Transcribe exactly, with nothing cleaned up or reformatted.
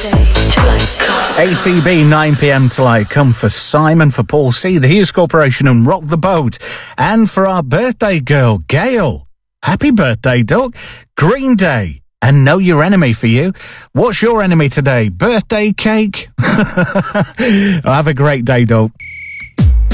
A T B, nine p.m. till I come for Simon, for Paul C, the Hughes Corporation and Rock the Boat. And for our birthday girl, Gail. Happy birthday, Duck. Green Day. And Know Your Enemy for you. What's your enemy today? Birthday cake? Have a great day, Duck.